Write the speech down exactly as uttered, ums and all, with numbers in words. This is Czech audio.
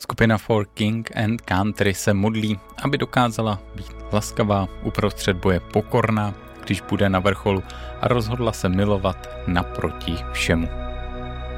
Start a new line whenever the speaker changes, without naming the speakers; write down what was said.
Skupina For King and Country se modlí, aby dokázala být laskavá, uprostřed boje pokorná, když bude na vrcholu, a rozhodla se milovat naproti všemu.